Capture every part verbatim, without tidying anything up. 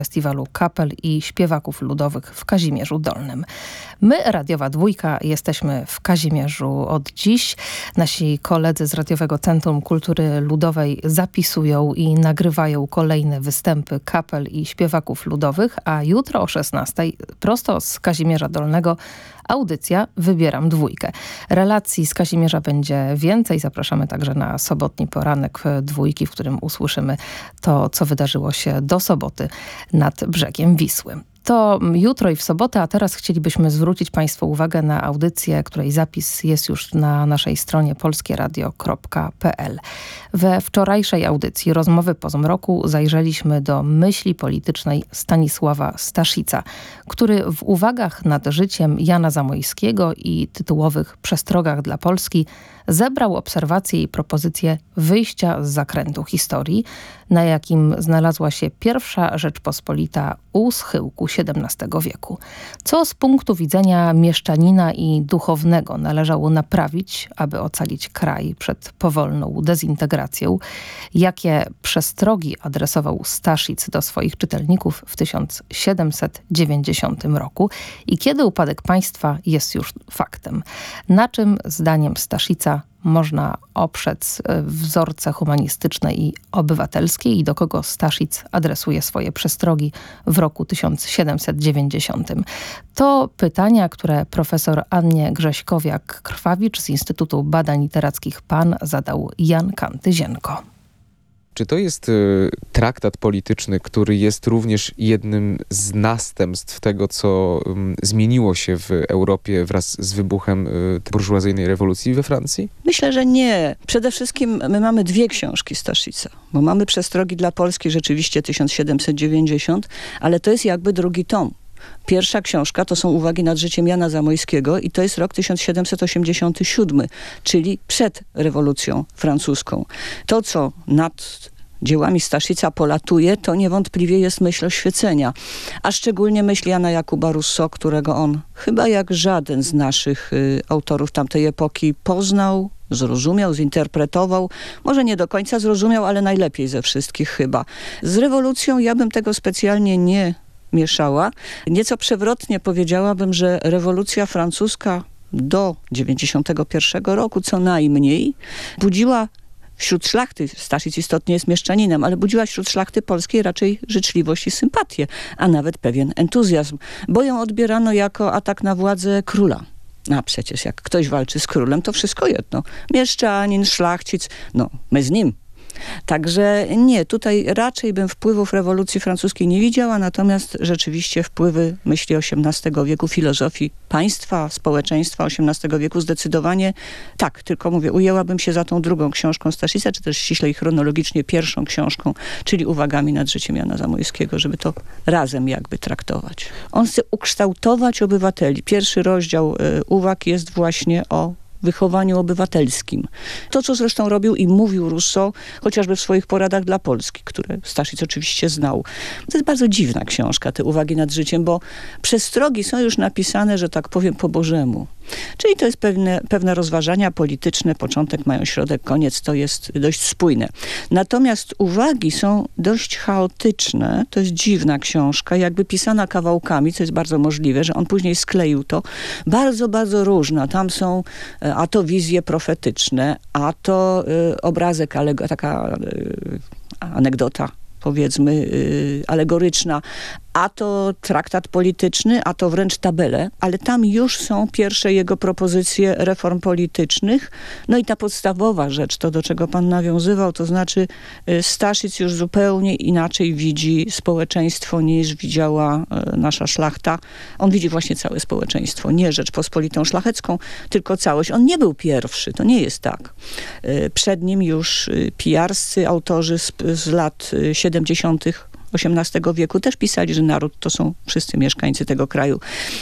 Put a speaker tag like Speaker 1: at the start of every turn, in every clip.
Speaker 1: Festiwalu Kapel i Śpiewaków Ludowych w Kazimierzu Dolnym. My, Radiowa Dwójka, jesteśmy w Kazimierzu od dziś. Nasi koledzy z Radiowego Centrum Kultury Ludowej zapisują i nagrywają kolejne występy kapel i śpiewaków ludowych, a jutro o szesnastej prosto z Kazimierza Dolnego audycja Wybieram Dwójkę. Relacji z Kazimierza będzie więcej. Zapraszamy także na sobotni poranek Dwójki, w którym usłyszymy to, co wydarzyło się do soboty nad brzegiem Wisły. To jutro i w sobotę, a teraz chcielibyśmy zwrócić Państwu uwagę na audycję, której zapis jest już na naszej stronie polskieradio kropka p l. We wczorajszej audycji Rozmowy po zmroku zajrzeliśmy do myśli politycznej Stanisława Staszica, który w uwagach nad życiem Jana Zamoyskiego i tytułowych Przestrogach dla Polski zebrał obserwacje i propozycje wyjścia z zakrętu historii, na jakim znalazła się pierwsza Rzeczpospolita u schyłku siedemnastego wieku. Co z punktu widzenia mieszczanina i duchownego należało naprawić, aby ocalić kraj przed powolną dezintegracją? Jakie przestrogi adresował Staszic do swoich czytelników w tysiąc siedemset dziewięćdziesiątym roku? I kiedy upadek państwa jest już faktem? Na czym, zdaniem Staszica, można oprzeć wzorce humanistyczne i obywatelskie i do kogo Staszic adresuje swoje przestrogi w roku tysiąc siedemset dziewięćdziesiątym? To pytania, które profesor Annie Grześkowiak-Krwawicz z Instytutu Badań Literackich P A N zadał Jan Kantyzienko.
Speaker 2: Czy to jest y, traktat polityczny, który jest również jednym z następstw tego, co y, zmieniło się w Europie wraz z wybuchem y, burżuazyjnej rewolucji we Francji?
Speaker 3: Myślę, że nie. Przede wszystkim my mamy dwie książki Staszica, bo mamy Przestrogi dla Polski, rzeczywiście tysiąc siedemset dziewięćdziesiąt, ale to jest jakby drugi tom. Pierwsza książka to są Uwagi nad życiem Jana Zamoyskiego i to jest rok tysiąc siedemset osiemdziesiąty siódmy, czyli przed rewolucją francuską. To, co nad dziełami Staszica polatuje, to niewątpliwie jest myśl oświecenia, a szczególnie myśl Jana Jakuba Rousseau, którego on chyba jak żaden z naszych y, autorów tamtej epoki poznał, zrozumiał, zinterpretował. Może nie do końca zrozumiał, ale najlepiej ze wszystkich chyba. Z rewolucją ja bym tego specjalnie nie mieszała. Nieco przewrotnie powiedziałabym, że rewolucja francuska do dziewięćdziesiątego pierwszego roku co najmniej budziła wśród szlachty, Staszic istotnie jest mieszczaninem, ale budziła wśród szlachty polskiej raczej życzliwość i sympatię, a nawet pewien entuzjazm, bo ją odbierano jako atak na władzę króla. A przecież jak ktoś walczy z królem, to wszystko jedno. Mieszczanin, szlachcic, no my z nim. Także nie, tutaj raczej bym wpływów rewolucji francuskiej nie widziała, natomiast rzeczywiście wpływy myśli osiemnastego wieku, filozofii państwa, społeczeństwa osiemnastego wieku zdecydowanie tak, tylko mówię, ujęłabym się za tą drugą książką Staszica, czy też ściślej chronologicznie pierwszą książką, czyli Uwagami nad życiem Jana Zamoyskiego, żeby to razem jakby traktować. On chce ukształtować obywateli. Pierwszy rozdział y, uwag jest właśnie o wychowaniu obywatelskim. To, co zresztą robił i mówił Rousseau, chociażby w swoich poradach dla Polski, które Staszic oczywiście znał. To jest bardzo dziwna książka, te Uwagi nad życiem, bo przestrogi są już napisane, że tak powiem, po Bożemu. Czyli to jest pewne, pewne rozważania polityczne, początek mają środek, koniec, to jest dość spójne. Natomiast uwagi są dość chaotyczne, to jest dziwna książka, jakby pisana kawałkami, co jest bardzo możliwe, że on później skleił to. Bardzo, bardzo różna. Tam są a to wizje profetyczne, a to y, obrazek, ale taka y, anegdota, powiedzmy, y, alegoryczna, a to traktat polityczny, a to wręcz tabele, ale tam już są pierwsze jego propozycje reform politycznych. No i ta podstawowa rzecz, to do czego pan nawiązywał, to znaczy y, Staszic już zupełnie inaczej widzi społeczeństwo niż widziała y, nasza szlachta. On widzi właśnie całe społeczeństwo, nie Rzeczpospolitą szlachecką, tylko całość. On nie był pierwszy, to nie jest tak. Y, przed nim już y, pijarscy autorzy z, z lat y, siedemdziesiątych osiemnastego wieku też pisali, że naród to są wszyscy mieszkańcy tego kraju.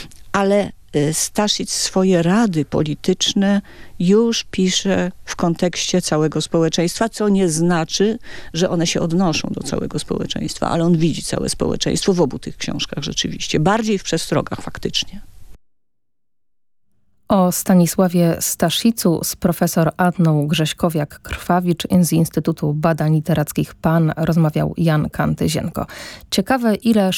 Speaker 3: Ale Staszic swoje rady polityczne już pisze w kontekście całego społeczeństwa, co nie znaczy, że one się odnoszą do całego społeczeństwa, ale on widzi całe społeczeństwo w obu tych książkach rzeczywiście. Bardziej w Przestrogach faktycznie.
Speaker 1: O Stanisławie Staszicu z profesor Anną Grześkowiak-Krwawicz z Instytutu Badań Literackich P A N rozmawiał Jan Kantyzienko. Ciekawe, ile